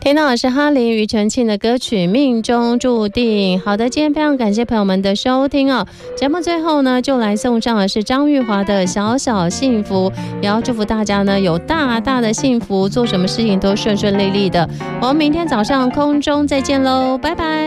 听到的是哈林庾澄庆的歌曲《命中注定》。好的，今天非常感谢朋友们的收听哦。节目最后呢，就来送上的是张玉华的《小小幸福》，也要祝福大家呢有大大的幸福，做什么事情都顺顺利利的。我们明天早上空中再见喽，拜拜。